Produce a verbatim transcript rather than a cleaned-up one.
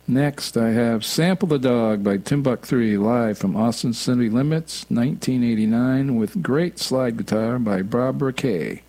Next, I have Sample the Dog by Timbuk three, live from Austin City Limits, nineteen eighty-nine, with great slide guitar by Barbara Kay.